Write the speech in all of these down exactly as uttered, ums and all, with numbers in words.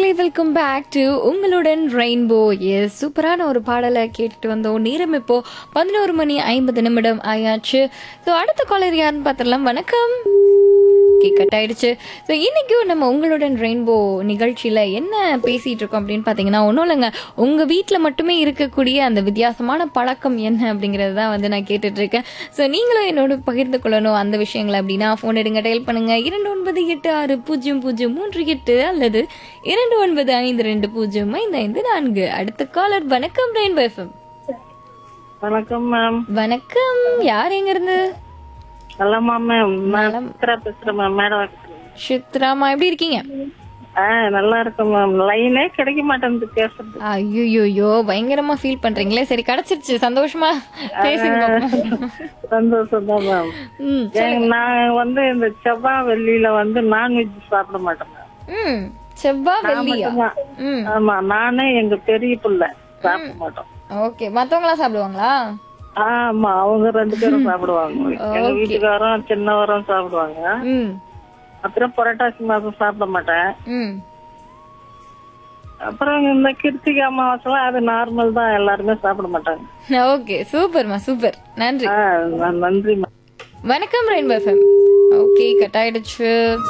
நேயர்களே, welcome back to உங்களுடன் rainbow. S, சூப்பரான ஒரு பாடலை கேட்டுட்டு வந்தோம். நேரம் இப்போ பதினோரு மணி ஐம்பது நிமிடம் ஆயாச்சு. ஸோ அடுத்த காலர் யாருன்னு பார்த்துடலாம். வணக்கம். கட் ஆயிடுச்சு. ஸோ இன்னைக்கும் நம்ம உங்களுடன் ரெயின்போ நிகழ்ச்சியில் என்ன பேசிகிட்டு இருக்கோம் அப்படின்னு பார்த்தீங்கன்னா, ஒன்றும் இல்லைங்க, உங்கள் வீட்டில் மட்டுமே இருக்கக்கூடிய அந்த வித்தியாசமான பழக்கம் என்ன அப்படிங்கிறது தான் வந்து நான் கேட்டுட்ருக்கேன். ஸோ நீங்களும் என்னோட பகிர்ந்து கொள்ளணும் அந்த விஷயங்களை அப்படின்னா ஃபோன் எடுங்க, டயல் பண்ணுங்கள் இரண்டு ஒன்பது எட்டு ஆறு பூஜ்ஜியம் பூஜ்ஜியம் மூன்று எட்டு அல்லது இரண்டு ஒன்பது ஐந்து ரெண்டு பூஜ்ஜியம் ஐந்து ஐந்து நான்கு. அடுத்த காலர். வணக்கம் ரெயின்போ எஃப்எம். வணக்கம் மேம். வணக்கம். யார் எங்க இருந்து? நலமா மேம். நான் சித்ரா பேசுறேன் மேம். மேடம் சித்ராமா, எப்படி இருக்கீங்க? ஆ நல்லா இருக்கேன் மேம். லைனே கிடைக்க மாட்டேங்குது பேசுறது. ஐயோ, பயங்கரமா ஃபீல் பண்றீங்களே. சரி, கிடைச்சிருச்சு, சந்தோஷமா பேசுங்க. சந்தோஷம் தான் மேம். ம், நான் வந்து இந்த செவ்வாய் வெள்ளியில வந்து நான்வெஜ் சாப்பிட மாட்டேன் மேம். ம், செவ்வாய் வெள்ளியா? ம், ஆமா, நானே எங்க பெரிய பிள்ளை சாப்பிட மாட்டோம். ஓகே. மத்தவங்களா சாப்பிடுவாங்களா? ஆமா, அவங்க ரெண்டு பேரும் சாப்பிடுவாங்க. எங்க வீட்டுக்காரரும் சின்னவரும் சாப்பிடுவாங்க. ம், அப்புறம் புரட்டாசி மாசம் சாப்பிட மாட்டேன். ம். அப்புறம் இந்த கிருத்திகை அமாவாசை அது நார்மல் தான், எல்லாருமே சாப்பிட மாட்டாங்க. ஓகே, சூப்பர்மா, சூப்பர், நன்றி. ஆ, நன்றி மேம். வணக்கம் ரெயின்போ எஃப்எம். ஓகே, கட் ஆயிடுச்சு.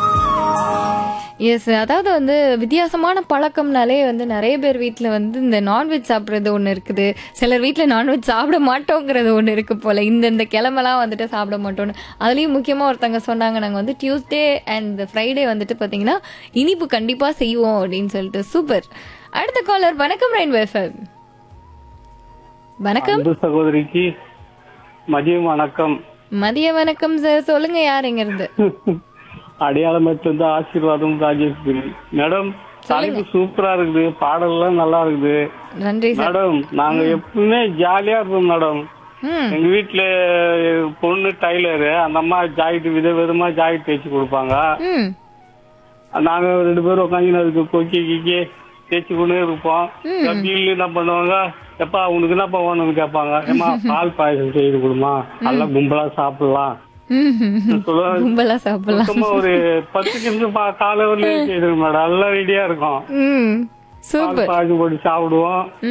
எஸ், அதாவது வந்து வித்தியாசமான பழக்கம்னாலே வந்து நிறைய பேர் வீட்டில் வந்து இந்த நான்வெஜ் சாப்பிட்றது ஒன்று இருக்குது. சிலர் வீட்டில் நான்வெஜ் சாப்பிட மாட்டோங்கிறது ஒன்று இருக்குது போல். இந்த இந்த கிழமெல்லாம் வந்துட்டு சாப்பிட மாட்டோன்னு. அதுலேயும் முக்கியமாக ஒருத்தங்க சொன்னாங்க, நாங்கள் வந்து டியூஸ்டே அண்ட் ஃப்ரைடே வந்துட்டு பார்த்தீங்கன்னா இனிப்பு கண்டிப்பாக செய்வோம் அப்படின்னு சொல்லிட்டு. சூப்பர். அடுத்த காலர். வணக்கம் ரெயின்போ எஃப்எம். வணக்கம் சகோதரிக்கு மதியம் வணக்கம். மதிய வணக்கம் சார். சொல்லுங்க, யார் எங்க இருந்து? அடையாளமேட்டு இருந்து ஆசீர்வாதம் ராஜேஸ்வரி. மேடம், தலைப்பு சூப்பரா இருக்குது, பாடல்லாம் நல்லா இருக்குது. நன்றி சார். மேடம், நாங்க எப்பவுமே ஜாலியா இருப்போம் மேடம். எங்க வீட்டுல பொண்ணு டைலரு, அந்த அம்மா ஜாக்கெட் வித விதமா ஜாக்கெட் தேய்ச்சி கொடுப்பாங்க. நாங்க ரெண்டு பேரும் உட்காந்து அதுக்கு கொக்கி கிக்கி தேய்ச்சி கொண்டே இருப்போம். வீட்டுல என்ன பண்ணுவாங்க, எப்பா உனக்கு என்னப்பா வேணும்னு கேட்பாங்க. ஏமா பால் பாயசம் செய்து கொடுமா, நல்லா கும்பலா சாப்பிடலாம். கும்பலா சாப்பிடலாம். ஒரு பத்து நிமிஷம் காலை வரல செய்திருக்கோம் மேடம், நல்லா ரெடியா இருக்கும். சூப்பர். பால் பாயசம் போட்டு சாப்பிடுவோம்.